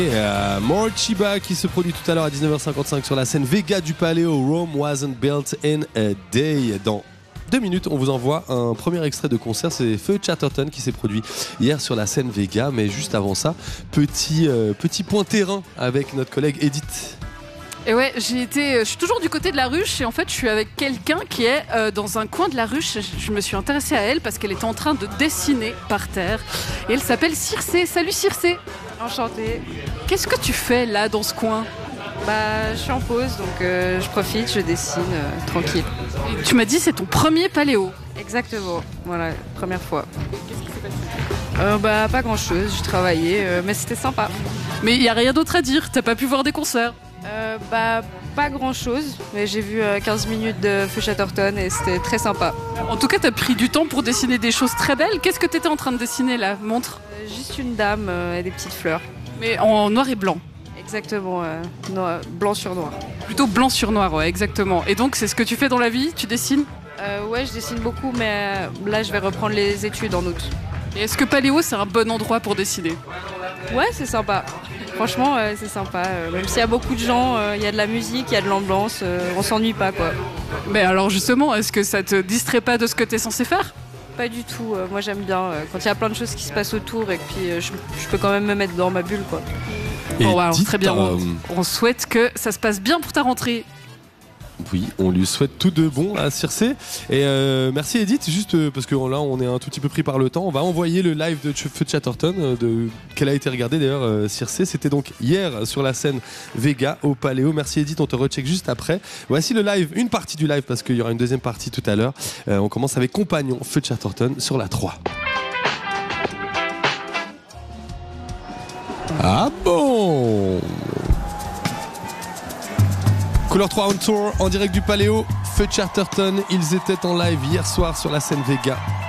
More Chiba qui se produit tout à l'heure à 19h55 sur la scène Vega du Paléo. Rome wasn't built in a day. Dans 2 minutes, on vous envoie un premier extrait de concert. C'est Feu Chatterton qui s'est produit hier sur la scène Vega. Mais juste avant ça, petit point terrain avec notre collègue Edith. Et ouais, je suis toujours du côté de la ruche et en fait je suis avec quelqu'un qui est dans un coin de la ruche. Je me suis intéressée à elle parce qu'elle était en train de dessiner par terre et elle s'appelle Circé. Salut Circé. Enchantée. Qu'est-ce que tu fais là dans ce coin ? Je suis en pause donc je profite, je dessine tranquille. Et tu m'as dit c'est ton premier paléo. Exactement, voilà, première fois. Qu'est-ce qui s'est passé ? Pas grand chose, j'ai travaillé mais c'était sympa. Mais il n'y a rien d'autre à dire, t'as pas pu voir des concerts ? Pas grand chose, mais j'ai vu 15 minutes de Feu Chatterton et c'était très sympa. En tout cas, t'as pris du temps pour dessiner des choses très belles. Qu'est-ce que t'étais en train de dessiner là ? Montre. Juste une dame et des petites fleurs. Mais en noir et blanc. Exactement, blanc sur noir. Plutôt blanc sur noir, ouais, exactement. Et donc, c'est ce que tu fais dans la vie ? Tu dessines ? Ouais, je dessine beaucoup, mais là, je vais reprendre les études en août. Et est-ce que Paléo, c'est un bon endroit pour dessiner ? Ouais, c'est sympa. Franchement, c'est sympa. Même s'il y a beaucoup de gens, il y a de la musique, il y a de l'ambiance, on s'ennuie pas, quoi. Mais alors justement, est-ce que ça te distrait pas de ce que t'es censé faire ? Pas du tout. Moi, j'aime bien quand il y a plein de choses qui se passent autour et puis je peux quand même me mettre dans ma bulle, quoi. Oh, wow, très bien. On souhaite que ça se passe bien pour ta rentrée. Oui, on lui souhaite tout de bon à Circé. Et merci Edith, juste parce que là on est un tout petit peu pris par le temps. On va envoyer le live de Feu Chatterton, qu'elle a été regardée d'ailleurs, Circé. C'était donc hier sur la scène Vega au Paléo. Merci Edith, on te recheck juste après. Voici le live, une partie du live parce qu'il y aura une deuxième partie tout à l'heure. On commence avec Compagnon, Feu Chatterton sur la 3. Ah bon ? Couleur 3 on tour en direct du Paléo, Feu Chatterton, ils étaient en live hier soir sur la scène Vega